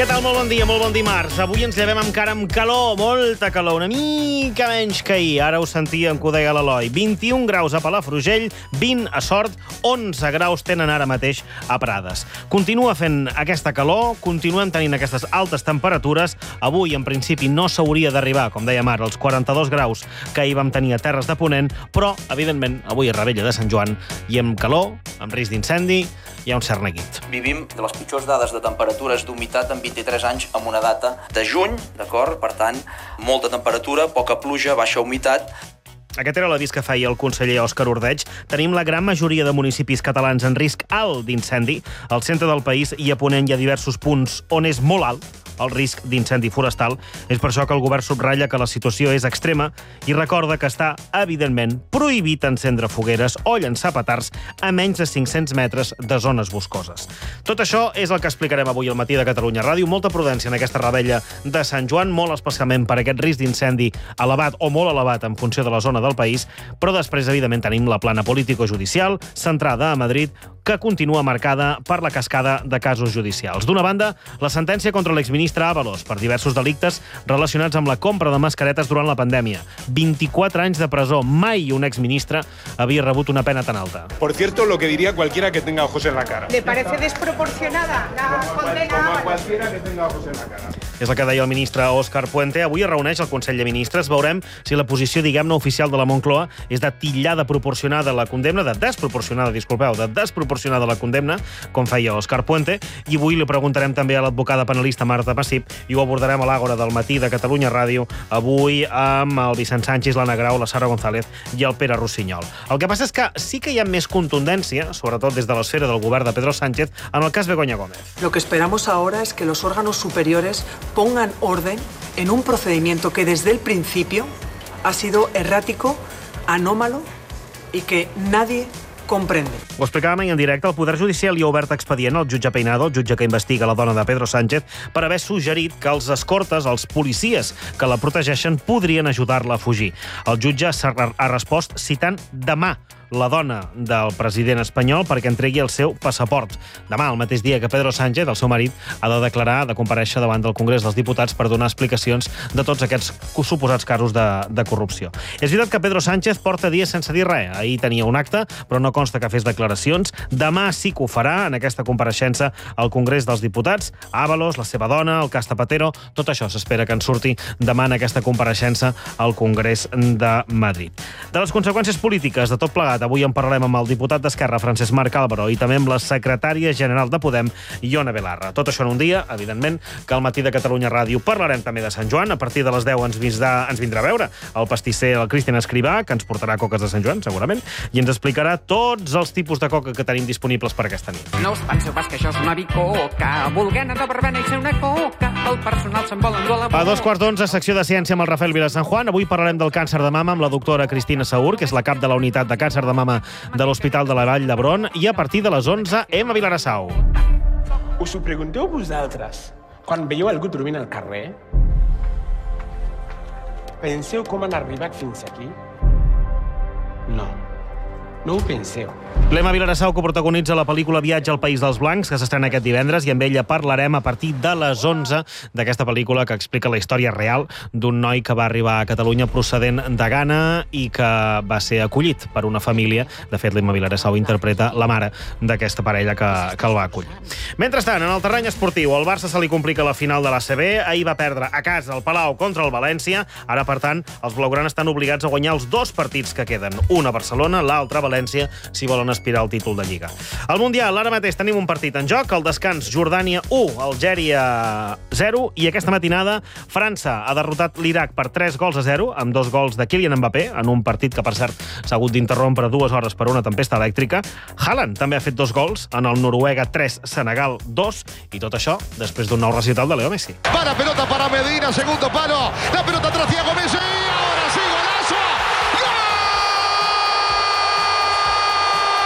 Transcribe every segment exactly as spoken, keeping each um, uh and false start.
Què tal? Molt bon dia, molt bon dimarts. Avui ens llevem encara amb calor, molta calor, una mica menys que ahir. Ara ho sentíem que ho deia l'Eloi. vint-i-un graus a Palafrugell, vint a Sort, onze graus tenen ara mateix a Prades. Continua fent aquesta calor, continuem tenint aquestes altes temperatures. Avui, en principi, no s'hauria d'arribar, com dèiem ara, als quaranta-dos graus que ahir vam tenir a Terres de Ponent, però, evidentment, avui és Revetlla de Sant Joan i amb calor, amb risc d'incendi, hi ha un cert neguit. Vivim de les pitjors dades de temperatures d'humitat en vint-i-tres anys amb una data de juny, d'acord? Per tant, molta temperatura, poca pluja, baixa humitat. Aquest era l'avís que feia el conseller Òscar Ordeig. Tenim la gran majoria de municipis catalans en risc alt d'incendi. Al centre del país i a Ponent hi ha diversos punts on és molt alt el risc d'incendi forestal. És per això que el govern subratlla que la situació és extrema i recorda que està, evidentment, prohibit encendre fogueres o llançar petards a menys de cinc-cents metres de zones boscoses. Tot això és el que explicarem avui al matí de Catalunya Ràdio. Molta prudència en aquesta Revetlla de Sant Joan, molt especialment per aquest risc d'incendi elevat o molt elevat en funció de la zona del país, però després, evidentment, tenim la plana político-judicial centrada a Madrid, que continua marcada per la cascada de casos judicials. D'una banda, la sentència contra l'exministre Ábalos per diversos delictes relacionats amb la compra de mascaretes durant la pandèmia. vint-i-quatre anys de presó. Mai un exministre havia rebut una pena tan alta. Por cierto, lo que diría cualquiera que tenga ojos en la cara. ¿Le parece desproporcionada la condena? Como a cualquiera que tenga ojos en la cara. És el que deia el ministre Òscar Puente. Avui es reuneix el Consell de Ministres. Veurem si la posició, diguem-ne, oficial de la Moncloa és de titllar de proporcionada la condemna, de desproporcionada, disculpeu, de desproporcionada la condemna, com feia Òscar Puente. I avui li preguntarem també a l'advocada penalista Marta Passip i ho abordarem a l'Àgora del matí de Catalunya Ràdio, avui amb el Vicent Sánchez, l'Anna Grau, la Sara González i el Pere Rossinyol. El que passa és que sí que hi ha més contundència, sobretot des de l'esfera del govern de Pedro Sánchez, en el cas Begoña Gómez. Lo que esperamos ahora es que los órganos superiores pongan orden en un procedimiento que desde el principio ha sido errático, anómalo y que nadie comprende. Ho explicàvem ahir en directe. El Poder Judicial hi ha obert expedient al jutge Peinado, el jutge que investiga la dona de Pedro Sánchez, per haver suggerit que els escortes, els policies que la protegeixen, podrien ajudar-la a fugir. El jutge ha respost citant demà la dona del president espanyol perquè entregui el seu passaport. Demà, el mateix dia que Pedro Sánchez, el seu marit, ha de declarar, de comparèixer davant del Congrés dels Diputats per donar explicacions de tots aquests suposats casos de, de corrupció. És veritat que Pedro Sánchez porta dies sense dir res. Ahir tenia un acte, però no consta que fes declaracions. Demà sí que ho farà en aquesta compareixença al Congrés dels Diputats. Ábalos, la seva dona, el cas Zapatero, tot això s'espera que en surti demà en aquesta compareixença al Congrés de Madrid. De les conseqüències polítiques de tot plegat, avui en parlarem amb el diputat d'Esquerra, Francesc Marc Álvaro, i també amb la secretària general de Podem, Ione Belarra. Tot això en un dia, evidentment, que al matí de Catalunya Ràdio parlarem també de Sant Joan. A partir de les deu ens vindrà, ens vindrà a veure el pastisser, el Cristian Escrivà, que ens portarà coques de Sant Joan, segurament, i ens explicarà tots els tipus de coca que tenim disponibles per aquesta nit. No us penseu pas que això és una bicoca. Volguent anar de verbena i ser una coca. El personal se'n vol endur a la boca. A dos quarts d'onze, secció de ciència amb el Rafael Vilasan Juan. Avui parlarem del càncer de mama amb la doctora Cristina Saur, que és la cap de la unitat de càncer de mama de l'Hospital de la Vall d'Hebron, i a partir de les onze, Emma Vilarassau. Us ho pregunteu vosaltres, quan veieu algú dormint al carrer? Penseu com han arribat fins aquí? No. No ho penseu. L'Emma Vilarassau, que protagonitza la pel·lícula Viatge al País dels Blancs, que s'estrena aquest divendres, i amb ella parlarem a partir de les onze d'aquesta pel·lícula que explica la història real d'un noi que va arribar a Catalunya procedent de Ghana i que va ser acollit per una família. De fet, l'Emma Vilarassau interpreta la mare d'aquesta parella que, que el va acollir. Mentrestant, en el terreny esportiu, al Barça se li complica la final de l'A C B. Ahir va perdre a casa al Palau contra el València. Ara, per tant, els blaugrana estan obligats a guanyar els dos partits que queden. Un a Barcelona, l'altre a València, si volen aspirar al títol de Lliga. Al Mundial, ara mateix tenim un partit en joc, el descans Jordània u, Algèria zero, i aquesta matinada França ha derrotat l'Iraq per tres gols a zero, amb dos gols de Kylian Mbappé, en un partit que, per cert, s'ha hagut d'interrompre dues hores per una tempesta elèctrica. Haaland també ha fet dos gols, en el Noruega tres, Senegal dos, i tot això després d'un nou recital de Leo Messi. Para pelota para Medina, segundo palo, la pelota atrás Thiago Messi, ahora sí, golazo.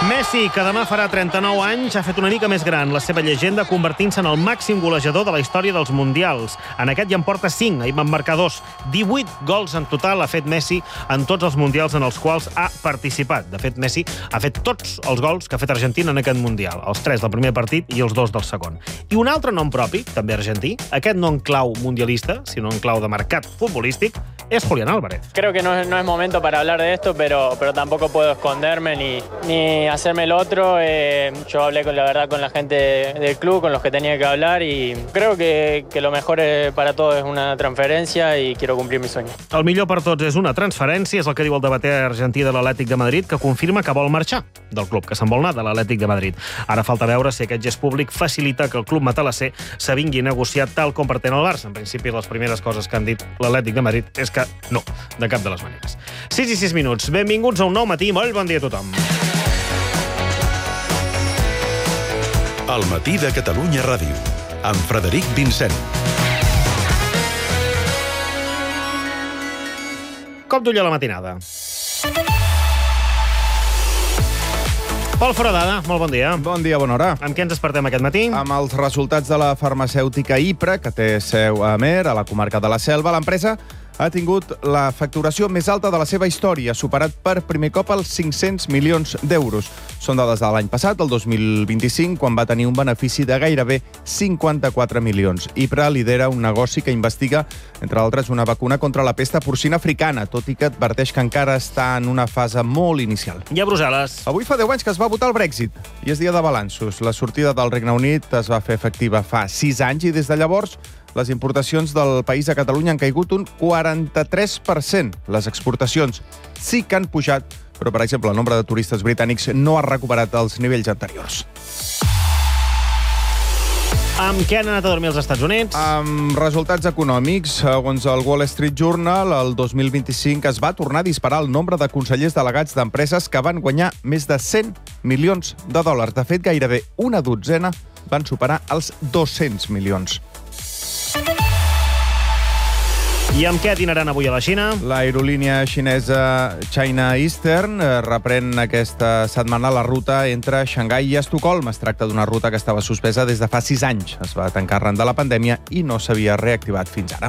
Messi, que demà farà trenta-nou anys, ha fet una mica més gran la seva llegenda convertint-se en el màxim golejador de la història dels Mundials. En aquest ja en porta cinc, ahir van marcar dos. divuit gols en total ha fet Messi en tots els Mundials en els quals ha participat. De fet, Messi ha fet tots els gols que ha fet Argentina en aquest Mundial. Els tres del primer partit i els dos del segon. I un altre nom propi, també argentí, aquest no en clau mundialista, sinó en clau de mercat futbolístic, es Julián Álvarez. Creo que no es, no es momento para hablar de esto, pero, pero tampoco puedo esconderme ni, ni hacerme el otro. Eh, yo hablé con la verdad con la gente del club, con los que tenía que hablar, y creo que, que lo mejor para todos es una transferencia y quiero cumplir mi sueño. El millor per tots és una transferència, és el que diu el debater argentí de l'Atlètic de Madrid, que confirma que vol marxar del club, que se'n vol anar de l'Atlètic de Madrid. Ara falta veure si aquest gest públic facilita que el club matalasser s'avingui a negociar tal com pretén el Barça. En principi, les primeres coses que han dit l'Atlètic de Madrid és que no, de cap de les maneres. sis i sis minuts. Benvinguts a un nou matí. Molt bon dia a tothom. El matí de Catalunya Ràdio, amb Frederic Vincent. Cop d'ull a la matinada. Pol Foradada, molt bon dia. Bon dia, bona hora. Amb què ens despertem aquest matí? Amb els resultats de la farmacèutica Ipra, que té seu a Amer, a la comarca de la Selva. L'empresa ha tingut la facturació més alta de la seva història, superat per primer cop els cinc-cents milions d'euros. Són dades de l'any passat, el dos mil vint-i-cinc, quan va tenir un benefici de gairebé cinquanta-quatre milions. Ipra lidera un negoci que investiga, entre altres, una vacuna contra la pesta porcina africana, tot i que adverteix que encara està en una fase molt inicial. I a Brussel·les? Avui fa deu anys que es va votar el Brexit i és dia de balanços. La sortida del Regne Unit es va fer efectiva fa sis anys i des de llavors les importacions del país a Catalunya han caigut un quaranta-tres per cent. Les exportacions sí que han pujat, però, per exemple, el nombre de turistes britànics no ha recuperat els nivells anteriors. Amb què han anat a dormir els Estats Units? Amb resultats econòmics. Segons el Wall Street Journal, el dos mil vint-i-cinc es va tornar a disparar el nombre de consellers delegats d'empreses que van guanyar més de cent milions de dòlars. De fet, gairebé una dotzena van superar els dos-cents milions. I amb què dinaran avui a la Xina? L'aerolínia xinesa China Eastern reprèn aquesta setmana la ruta entre Xangai i Estocolm. Es tracta d'una ruta que estava suspesa des de fa sis anys. Es va tancar arran de la pandèmia i no s'havia reactivat fins ara.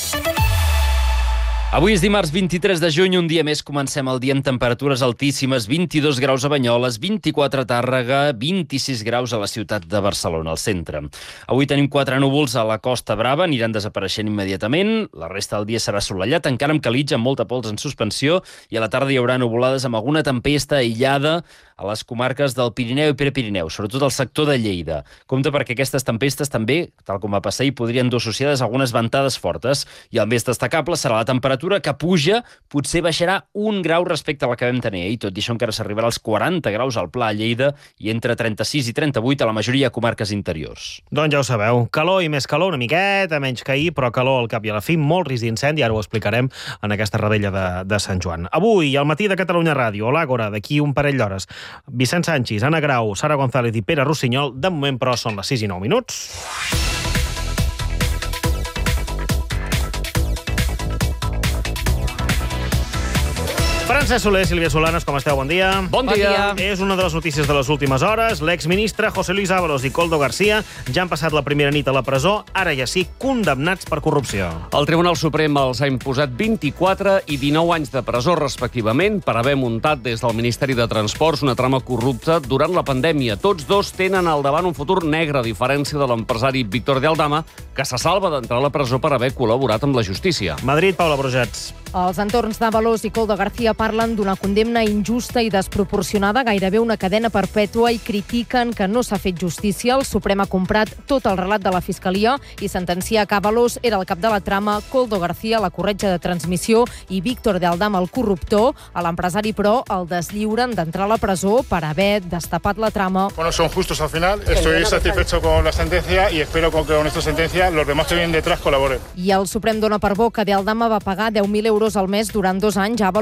Avui és dimarts vint-i-tres de juny, un dia més comencem el dia amb temperatures altíssimes, vint-i-dos graus a Banyoles, vint-i-quatre a Tàrrega, vint-i-sis graus a la ciutat de Barcelona, al centre. Avui tenim quatre núvols a la Costa Brava, aniran desapareixent immediatament, la resta del dia serà assolellat, encara amb calitja, amb molta pols en suspensió, i a la tarda hi haurà nuvolades amb alguna tempesta aïllada a les comarques del Pirineu i Prepirineu, sobretot al sector de Lleida. Compte perquè aquestes tempestes també, tal com va passar ahir, podrien dur associades algunes ventades fortes, i el més destacable serà la temperatura que puja, potser baixarà un grau respecte a la que vam tenir ahir, tot i això encara s'arribarà als quaranta graus al Pla a Lleida i entre trenta-sis i trenta-vuit a la majoria de comarques interiors. Doncs ja ho sabeu, calor i més calor, una miqueta menys que ahir, però calor al cap i a la fi, molt risc d'incendi, ara ho explicarem en aquesta rebella de, de Sant Joan. Avui, al matí de Catalunya Ràdio, a l'Àgora, d'aquí un parell d'hores, Vicent Sanchis, Anna Grau, Sara González i Pere Rossinyol. De moment, però, són les sis i nou minuts. Francesc Soler, Sílvia Solanes, com esteu? Bon dia. Bon dia. És una de les notícies de les últimes hores. L'exministre José Luis Ábalos i Koldo García ja han passat la primera nit a la presó, ara ja sí, condemnats per corrupció. El Tribunal Suprem els ha imposat vint-i-quatre i dinou anys de presó, respectivament, per haver muntat des del Ministeri de Transports una trama corrupta durant la pandèmia. Tots dos tenen al davant un futur negre, a diferència de l'empresari Víctor de Aldama, que se salva d'entrar a la presó per haver col·laborat amb la justícia. Madrid, Paula Brujats. Els entorns d'Ábalos i Koldo García parlen d'una condemna injusta i desproporcionada, gairebé una cadena perpètua, i critiquen que no s'ha fet justícia. El Suprem ha comprat tot el relat de la Fiscalia i sentencia que Ábalos era el cap de la trama, Koldo García la corretja de transmissió i Víctor de Aldama el corruptor. A l'empresari, però, el deslliuren d'entrar a la presó per haver destapat la trama. Bueno, son justos al final. Estoy satisfecho con la sentencia y espero que con esta sentencia los demás que vienen detrás colaboren. I el Suprem dona per bo que de Aldama va pagar deu mil euros al mes durant dos anys a Ábalos i Koldo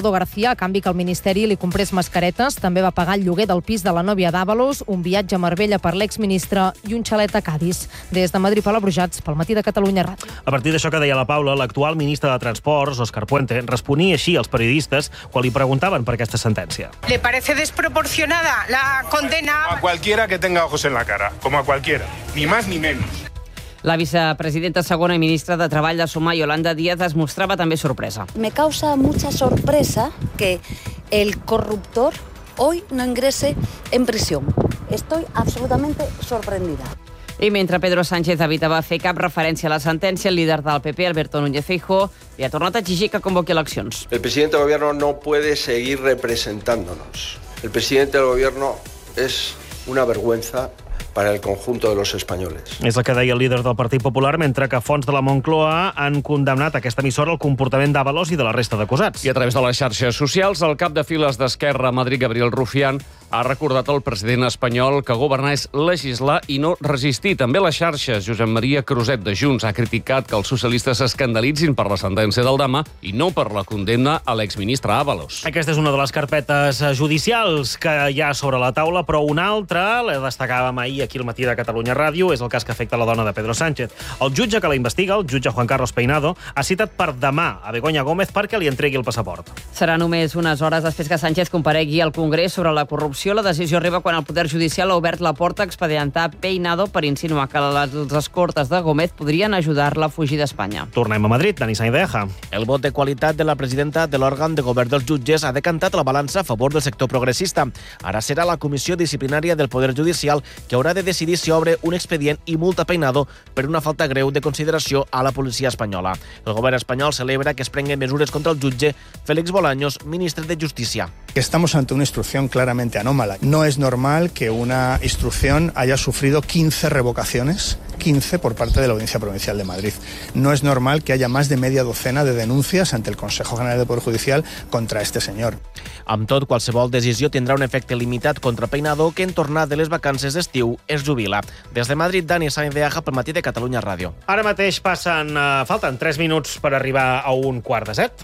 Koldo García a canvi que el Ministeri li comprés mascaretes. També va pagar el lloguer del pis de la nòvia d'Ábalos, un viatge a Marbella per l'exministre i un xalet a Cádiz. Des de Madrid, Paula Brujats, pel Matí de Catalunya Ràdio. A partir d'això que deia la Paula, l'actual ministre de Transports, Óscar Puente, responia així als periodistes quan li preguntaven per aquesta sentència. ¿Le parece desproporcionada la condena? A cualquiera que tenga ojos en la cara, como a cualquiera, ni más ni menos. La vicepresidenta segona i ministra de Treball de Sumar, Yolanda Díaz, es mostrava també sorpresa. Me causa mucha sorpresa que el corruptor hoy no ingrese en prisión. Estoy absolutamente sorprendida. I mentre Pedro Sánchez evitava fer cap referència a la sentència, el líder del P P, Alberto Núñez Feijóo, li ha tornat a exigir que convoqui eleccions. El presidente del gobierno no puede seguir representándonos. El presidente del gobierno es una vergüenza para el conjunto de los españoles. És el que deia el líder del Partit Popular, mentre que fonts de la Moncloa han condemnat aquesta emissora el comportament d'Ábalos i de la resta d'acusats. I a través de les xarxes socials, el cap de files d'Esquerra a Madrid, Gabriel Rufián, ha recordat al president espanyol que governar és legislar i no resistir. També a les xarxes, Josep Maria Cruzet de Junts ha criticat que els socialistes s'escandalitzin per la sentència del Dama i no per la condemna a l'exministre Ábalos. Aquesta és una de les carpetes judicials que hi ha sobre la taula, però una altra, la destacàvem ahir aquí al Matí de Catalunya Ràdio, és el cas que afecta la dona de Pedro Sánchez. El jutge que la investiga, el jutge Juan Carlos Peinado, ha citat per demà a Begoña Gómez perquè li entregui el passaport. Serà només unes hores després que Sánchez comparegui al Congrés sobre la corrupció. La decisió arriba quan el Poder Judicial ha obert la porta a expedientar Peinado per insinuar que les escortes de Gómez podrien ajudar-la a fugir d'Espanya. Tornem a Madrid, Dani Sainz de Eja. El vot de qualitat de la presidenta de l'òrgan de govern dels jutges ha decantat la balança a favor del sector progressista. Ara serà la Comissió Disciplinària del Poder Judicial que haurà de decidir si obre un expedient i multa Peinado per una falta greu de consideració a la policia espanyola. El govern espanyol celebra que es prenguen mesures contra el jutge Félix Bolaños, ministre de Justícia. Estamos ante una instrucción claramente anómala. No es normal que una instrucción haya sufrido quince revocaciones, quince por parte de la Audiencia Provincial de Madrid. No es normal que haya más de media docena de denuncias ante el Consejo General del Poder Judicial contra este señor. Amb tot, qualsevol decisió tindrà un efecte limitat contra Peinado, que en tornar de les vacances d'estiu es jubila. Des de Madrid, Dani Sainz de Eja, pel Matí de Catalunya Ràdio. Ara mateix passen, uh, falten tres minuts per arribar a un quart de set.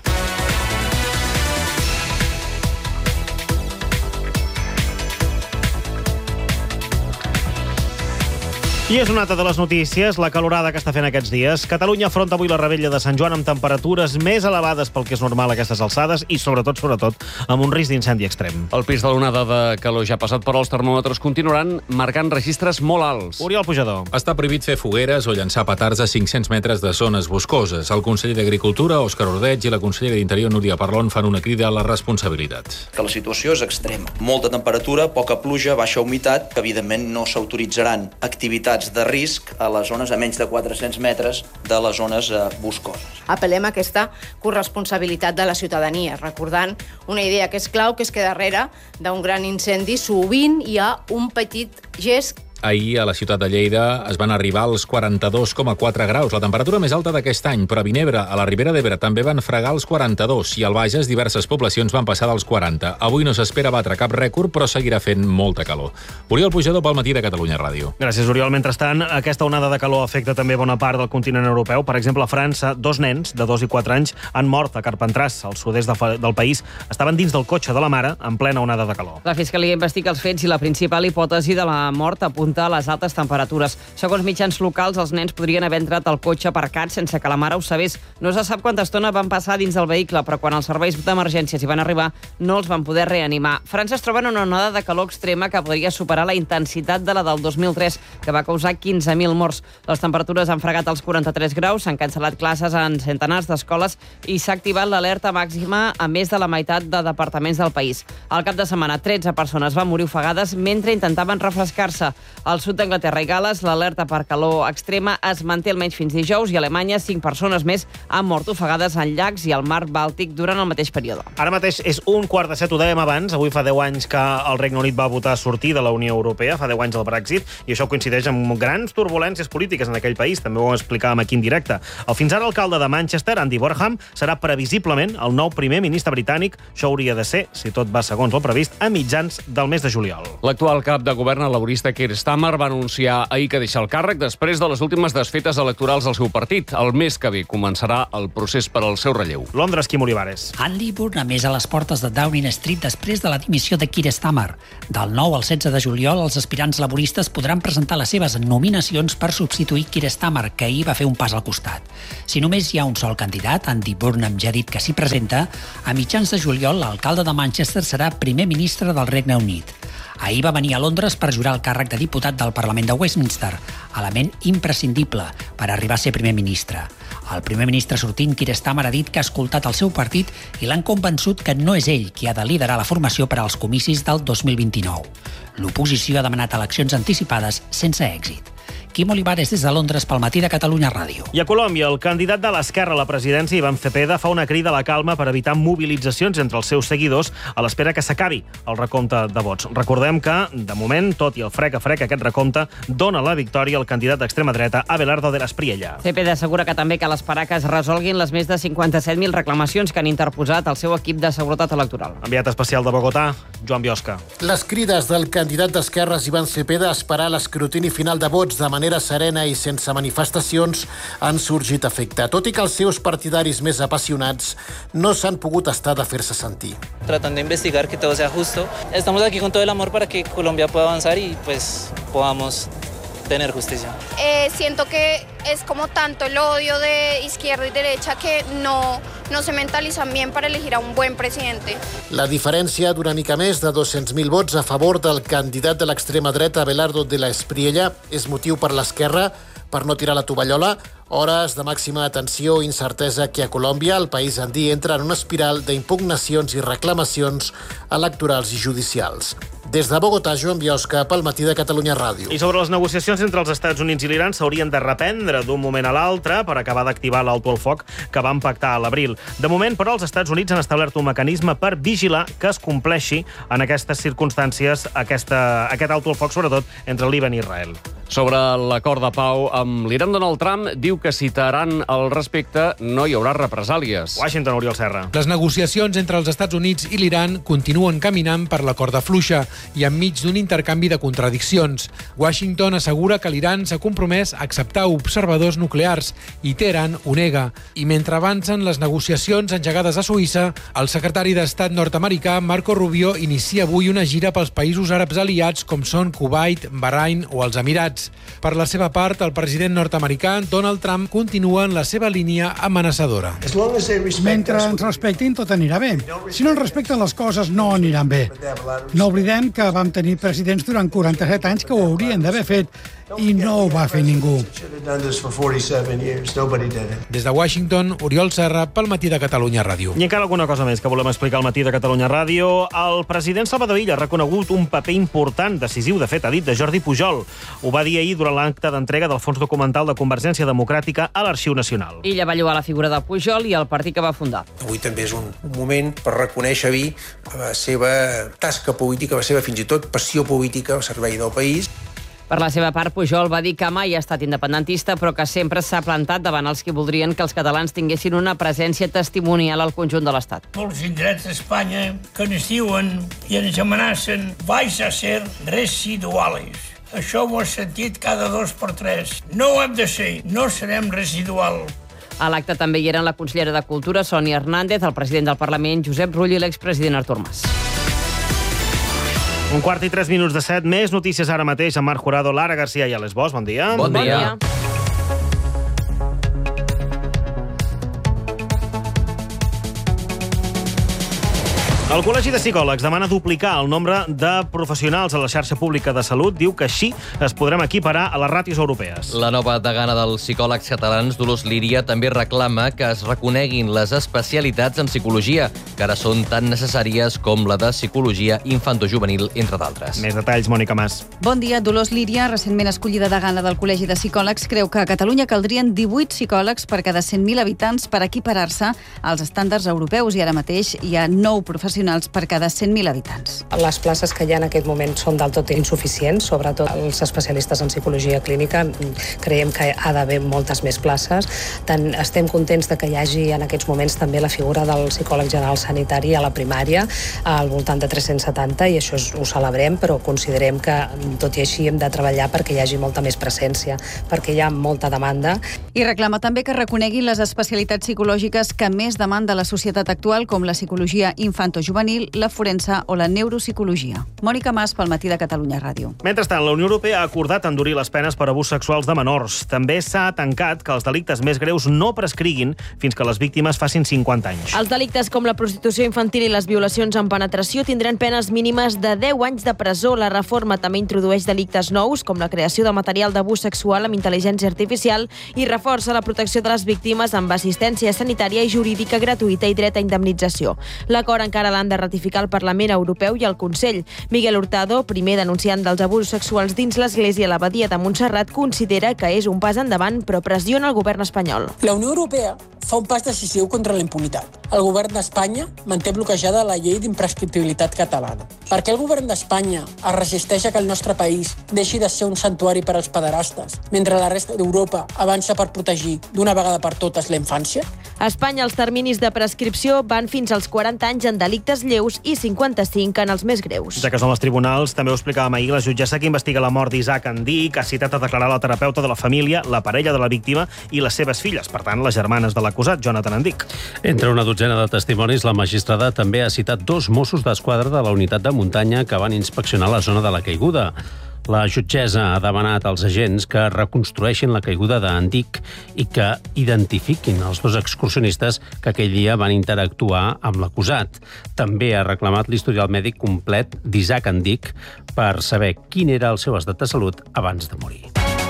I és una altra de les notícies, la calorada que està fent aquests dies. Catalunya afronta avui la rebella de Sant Joan amb temperatures més elevades pel que és normal a aquestes alçades i, sobretot, sobretot, amb un risc d'incendi extrem. El pis de l'onada de calor ja ha passat, però els termòmetres continuaran marcant registres molt alts. Oriol Pujador. Està prohibit fer fogueres o llançar petards a cinc-cents metres de zones boscoses. El conseller d'Agricultura, Òscar Ordeig, i la consellera d'Interior, Núria Parlon, fan una crida a la responsabilitat. Que la situació és extrema. Molta temperatura, poca pluja, baixa humitat, que evidentment no s'autoritzaran activitats de risc a les zones a menys de quatre-cents metres de les zones eh, boscoses. Apel·lem a aquesta corresponsabilitat de la ciutadania, recordant una idea que és clau, que és que darrere d'un gran incendi sovint hi ha un petit gest. Ahir a la ciutat de Lleida es van arribar als quaranta-dos coma quatre graus, la temperatura més alta d'aquest any, però a Vinebre, a la Ribera d'Ebre, també van fregar els quaranta-dos i al Bages diverses poblacions van passar dels quaranta. Avui no s'espera batre cap rècord, però seguirà fent molta calor. Oriol Pujador pel Matí de Catalunya Ràdio. Gràcies, Oriol. Mentrestant, aquesta onada de calor afecta també bona part del continent europeu. Per exemple, a França, dos nens de dos i quatre anys han mort a Carpentràs, al sud-est de, del país. Estaven dins del cotxe de la mare en plena onada de calor. La Fiscalia investiga els fets i la principal hipòtesi de la mort apunta a les altes temperatures. Segons mitjans locals, els nens podrien haver entrat al cotxe aparcat sense que la mare ho sabés. No se sap quanta estona van passar dins del vehicle, però quan els serveis d'emergències hi van arribar, no els van poder reanimar. França es troba en una onada de calor extrema que podria superar la intensitat de la del dos mil tres, que va causar quinze mil morts. Les temperatures han fregat els quaranta-tres graus, s'han cancel·lat classes en centenars d'escoles i s'ha activat l'alerta màxima a més de la meitat de departaments del país. Al cap de setmana, tretze persones van morir ofegades mentre intentaven refrescar-se. Al sud d'Anglaterra i Gales, l'alerta per calor extrema es manté almenys fins dijous i a Alemanya cinc persones més han mort ofegades en llacs i al mar Bàltic durant el mateix període. Ara mateix és un quart de set, ho dèiem abans. Avui fa deu anys que el Regne Unit va votar sortir de la Unió Europea, fa deu anys del Brexit, i això coincideix amb grans turbulències polítiques en aquell país. També ho explicàvem aquí en directe. El fins ara alcalde de Manchester, Andy Burnham, serà previsiblement el nou primer ministre britànic. Això hauria de ser, si tot va segons el previst, a mitjans del mes de juliol. L'actual cap de govern, el laborista Keir Starmer va anunciar ahir que deixa el càrrec després de les últimes desfetes electorals del seu partit. El mes que ve començarà el procés per al seu relleu. Londres, Quim Olivares. Andy Burnham és a les portes de Downing Street després de la dimissió de Keir Starmer. Del nou al setze de juliol, els aspirants laboristes podran presentar les seves nominacions per substituir Keir Starmer, que ahir va fer un pas al costat. Si només hi ha un sol candidat, Andy Burnham ja ha dit que s'hi presenta, a mitjans de juliol l'alcalde de Manchester serà primer ministre del Regne Unit. Ahir va venir a Londres per jurar el càrrec de diputat del Parlament de Westminster, element imprescindible per arribar a ser primer ministre. El primer ministre sortint, Keir Starmer, ha dit que ha escoltat el seu partit i l'han convençut que no és ell qui ha de liderar la formació per als comicis del dos mil vint-i-nou. L'oposició ha demanat eleccions anticipades sense èxit. Quim Olivares, des de Londres, pel Matí de Catalunya Ràdio. I a Colòmbia, el candidat de l'Esquerra a la presidència, Iván Cepeda, fa una crida a la calma per evitar mobilitzacions entre els seus seguidors a l'espera que s'acabi el recompte de vots. Recordem que, de moment, tot i el frec a frec, aquest recompte dona la victòria al candidat d'extrema dreta, Abelardo de la Espriella. Cepeda assegura que també cal esperar que es resolguin les més de cinquanta-set mil reclamacions que han interposat el seu equip de seguretat electoral. Enviat especial de Bogotà, Joan Biosca. Les crides del candidat d'Esquerres, Iván Cepeda, a esperar l'escrutini final de vots de manera serena i sense manifestacions han sorgit efecte, tot i que els seus partidaris més apassionats no s'han pogut estar de fer-se sentir. Tratando de investigar que todo sea justo. Estamos aquí con todo el amor para que Colombia pueda avanzar y pues podamos tener justicia. Eh, siento que es como tanto el odio de izquierda y derecha que no, no se mentalizan bien para elegir a un buen presidente. La diferència d'una mica més de dos-cents mil vots a favor del candidat de l'extrema dreta, Abelardo de la Espriella, és motiu per l'esquerra per no tirar la tovallola. Hores de màxima tensió i incertesa que a Colòmbia el país andí entra en una espiral d'impugnacions i reclamacions electorals i judicials. Des de Bogotà, Joan Biosca, pel Matí de Catalunya Ràdio. I sobre les negociacions entre els Estats Units i l'Iran s'haurien de reprendre d'un moment a l'altre per acabar d'activar l'alto al foc que van pactar a l'abril. De moment, però, els Estats Units han establert un mecanisme per vigilar que es compleixi en aquestes circumstàncies aquesta, aquest alto al foc, sobretot entre Líban i Israel. Sobre l'acord de pau amb l'Iran, Donald Trump diu que si Teheran al respecte no hi haurà represàlies. Washington, Oriol Serra. Les negociacions entre els Estats Units i l'Iran continuen caminant per la corda fluixa i enmig d'un intercanvi de contradiccions. Washington assegura que l'Iran s'ha compromès a acceptar observadors nuclears i Teheran ho nega. I mentre avancen les negociacions engegades a Suïssa, el secretari d'Estat nord-americà Marco Rubio inicia avui una gira pels països àrabs aliats com són Kuwait, Bahrain o els Emirats. Per la seva part, el president nord-americà Donald Trump continua en la seva línia amenaçadora. Mentre ens respectin, tot anirà bé. Si no ens respecten, les coses no aniran bé. No oblidem que vam tenir presidents durant quaranta-set anys que ho haurien d'haver fet i no ho va fer ningú. Des de Washington, Oriol Serra, pel Matí de Catalunya Ràdio. I encara alguna cosa més que volem explicar al Matí de Catalunya Ràdio. El president Salvador Illa ha reconegut un paper important, decisiu, de fet, ha dit, de Jordi Pujol. Ho va dir ahir durant l'acte d'entrega del fons documental de Convergència Democràtica a l'Arxiu Nacional. Illa va lloar la figura de Pujol i el partit que va fundar. Avui també és un moment per reconèixer vi la seva tasca política, la seva fins i tot passió política al servei del país. Per la seva part, Pujol va dir que mai ha estat independentista, però que sempre s'ha plantat davant els que voldrien que els catalans tinguessin una presència testimonial al conjunt de l'Estat. Molts indrets d'Espanya que ens diuen i ens amenacen vais a ser residuales. Això ho has sentit cada dos per tres. No ho hem de ser, no serem residual. A l'acte també hi eren la consellera de Cultura, Sònia Hernández, el president del Parlament, Josep Rull, i l'expresident Artur Mas. Un quart i tres minuts de set. Més notícies ara mateix amb Marc Jurado, Lara Garcia i Alex Bosch. Bon dia. Bon dia. Bon dia. El Col·legi de Psicòlegs demana duplicar el nombre de professionals a la xarxa pública de salut. Diu que així es podrem equiparar a les ràtios europees. La nova degana dels psicòlegs catalans, Dolors Líria, també reclama que es reconeguin les especialitats en psicologia, que ara són tan necessàries com la de psicologia infantojuvenil, entre d'altres. Més detalls, Mònica Mas. Bon dia. Dolors Líria, recentment escollida degana del Col·legi de Psicòlegs, creu que a Catalunya caldrien divuit psicòlegs per cada cent mil habitants per equiparar-se als estàndards europeus i ara mateix hi ha nou professionals professionals per cada cent mil habitants. Les places que hi ha en aquest moment són del tot insuficients, sobretot els especialistes en psicologia clínica. Creiem que ha d'haver moltes més places. Tant estem contents de que hi hagi en aquests moments també la figura del psicòleg general sanitari a la primària, al voltant de tres-cents setanta, i això ho celebrem, però considerem que, tot i així, hem de treballar perquè hi hagi molta més presència, perquè hi ha molta demanda. I reclama també que reconeguin les especialitats psicològiques que més demanda la societat actual, com la psicologia infantojuvenil, la forense o la neuropsicologia. Mònica Mas, pel Matí de Catalunya Ràdio. Mentrestant, la Unió Europea ha acordat endurir les penes per abús sexuals de menors. També s'ha tancat que els delictes més greus no prescriguin fins que les víctimes facin cinquanta anys. Els delictes com la prostitució infantil i les violacions amb penetració tindran penes mínimes de deu anys de presó. La reforma també introdueix delictes nous, com la creació de material d'abús sexual amb intel·ligència artificial, i reforça la protecció de les víctimes amb assistència sanitària i jurídica gratuïta i dret a indemnització. L'acord encara l'han de ratificar el Parlament Europeu i el Consell. Miguel Hurtado, primer denunciant dels abusos sexuals dins l'Església a l'Abadia de Montserrat, considera que és un pas endavant, però pressiona el govern espanyol. La Unió Europea fa un pas decisiu contra la impunitat. El govern d'Espanya manté bloquejada la llei d'imprescriptibilitat catalana. Per què el govern d'Espanya es resisteix a que el nostre país deixi de ser un santuari per als pederastes, mentre la resta d'Europa avança per protegir d'una vegada per totes la infància? A Espanya, els terminis de prescripció van fins als quaranta anys en delictes lleus i cinquanta-cinc en els més greus. Ja que són els tribunals, també ho explicàvem ahir, la jutgessa que investiga la mort d'Isaac Andic ha citat a declarar la terapeuta de la família, la parella de la víctima i les seves filles, per tant, les germanes de l'acusat, Jonathan Andic. Entre una dotzena de testimonis, la magistrada també ha citat dos Mossos d'Esquadra de la unitat de muntanya que van inspeccionar la zona de la caiguda. La jutgessa ha demanat als agents que reconstrueixin la caiguda d'Andic i que identifiquin els dos excursionistes que aquell dia van interactuar amb l'acusat. També ha reclamat l'historial mèdic complet d'Isaac Andic per saber quin era el seu estat de salut abans de morir.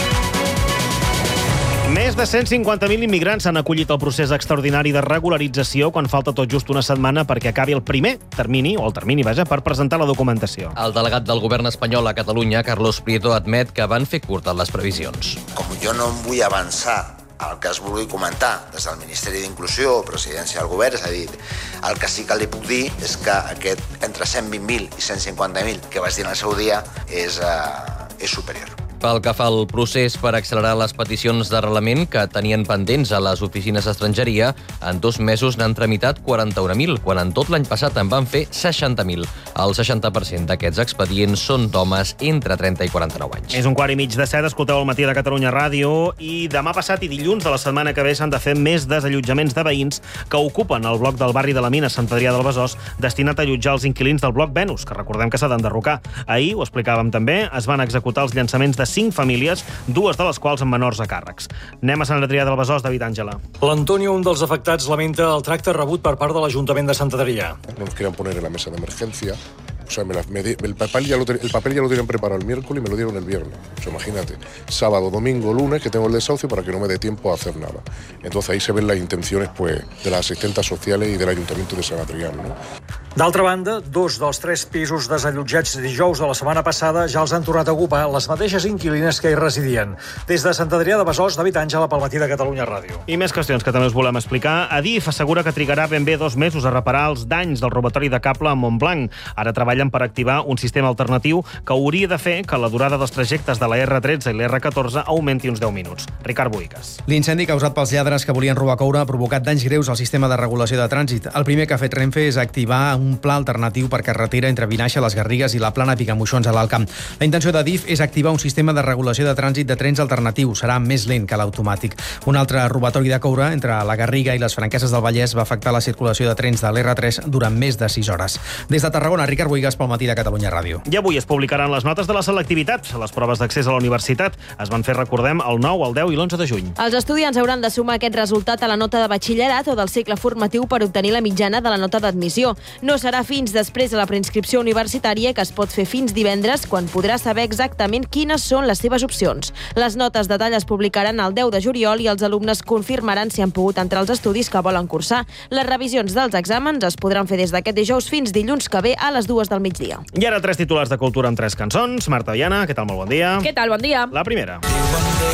Més de cent cinquanta mil immigrants han acollit el procés extraordinari de regularització quan falta tot just una setmana perquè acabi el primer termini, o el termini, vaja, per presentar la documentació. El delegat del govern espanyol a Catalunya, Carlos Prieto, admet que van fer curtes les previsions. Com jo no em vull avançar el que es vulgui comentar des del Ministeri d'Inclusió o Presidència del Govern, és a dir, el que sí que li puc dir és que aquest entre cent vint mil i cent cinquanta mil que vaig dir en el seu dia és, uh, és superior. Pel que fa al procés per accelerar les peticions d'arrelament que tenien pendents a les oficines d'estrangeria, en dos mesos n'han tramitat quaranta-un mil, quan en tot l'any passat en van fer seixanta mil. El seixanta per cent d'aquests expedients són d'homes entre trenta i quaranta-nou anys. És un quart i mig de set, escolteu el Matí de Catalunya Ràdio, i demà passat i dilluns de la setmana que ve s'han de fer més desallotjaments de veïns que ocupen el bloc del barri de la Mina, Sant Adrià del Besòs, destinat a allotjar els inquilins del bloc Venus, que recordem que s'ha d'enderrocar. Ahir, ho explicàvem també, es van executar els llançaments de cinc famílies, dues de les quals amb menors a càrrecs. Anem a Sant Adrià del Besòs, David Àngela. L'Antonio, un dels afectats, lamenta el tracte rebut per part de l'Ajuntament de Sant Adrià. No nos querían poner en la mesa de emergencia. O sea, me la, me, el, papel ya lo, el papel ya lo tienen preparado el miércoles y me lo dieron el viernes. O sea, imagínate, sábado, domingo, lunes, que tengo el desahucio para que no me dé tiempo a hacer nada. Entonces ahí se ven las intenciones pues, de las asistentes sociales y del Ayuntamiento de Sant Adrià, no? D'altra banda, dos dels tres pisos desallotjats dijous de la setmana passada ja els han tornat a ocupar les mateixes inquilines que hi residien. Des de Sant Adrià de Besòs, David Àngela, pel Matí de Catalunya Ràdio. I més qüestions que també us volem explicar. Adif assegura que trigarà ben bé dos mesos a reparar els danys del robatori de cable a Montblanc. Ara treballen per activar un sistema alternatiu que hauria de fer que la durada dels trajectes de la erre tretze i la erre catorze augmenti uns deu minuts. Ricard Boigas. L'incendi causat pels lladres que volien robar coure ha provocat danys greus al sistema de regulació de trànsit. El primer que ha fet Renfe és activar un pla alternatiu per carretera entre Vinaixa, les Garrigues i la Plana Picamoixons a l'Alcamp. La intenció d'Adif és activar un sistema de regulació de trànsit de trens alternatiu. Serà més lent que l'automàtic. Un altre robatori de coure entre la Garriga i les Franqueses del Vallès va afectar la circulació de trens de l'erre tres durant més de sis hores. Des de Tarragona, Ricard Boigas, pel Matí de Catalunya Ràdio. I avui es publicaran les notes de la selectivitat. Les proves d'accés a la universitat es van fer, recordem, el nou, el deu i l'onze de juny. Els estudiants hauran de sumar aquest resultat a la nota de batxillerat o del cicle formatiu per obtenir la mitjana de la nota d'admissió. No serà fins després de la preinscripció universitària, que es pot fer fins divendres, quan podrà saber exactament quines són les seves opcions. Les notes de tall es publicaran el deu de juliol i els alumnes confirmaran si han pogut entrar als estudis que volen cursar. Les revisions dels exàmens es podran fer des d'aquest dijous fins dilluns que ve a les dues del migdia. I ara tres titulars de cultura amb tres cançons. Marta Viana, què tal? Molt bon dia. Què tal? Bon dia. La primera.